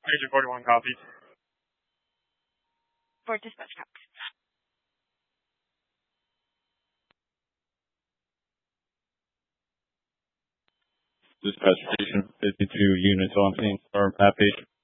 Agent 41 copies. For dispatch cop. Dispatch station, 52 units on scene, or map page.